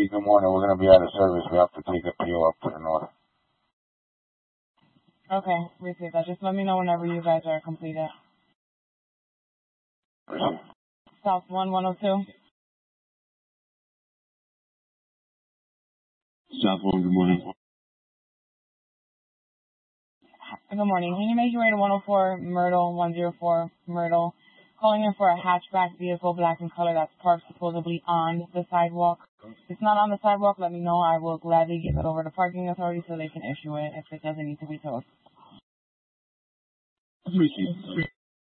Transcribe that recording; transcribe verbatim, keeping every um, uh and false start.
Hey, good morning. We're going to be out of service. We have to take a P O up to the north. Okay, receive that. Just let me know whenever you guys are completed. South one, one oh two. South one, good morning. Good morning. Can you make your way to one oh four Myrtle, one oh four Myrtle? Calling in for a hatchback vehicle, black in color, that's parked supposedly on the sidewalk. If it's not on the sidewalk, let me know. I will gladly give it over to parking authority so they can issue it if it doesn't need to be towed. Appreciate it.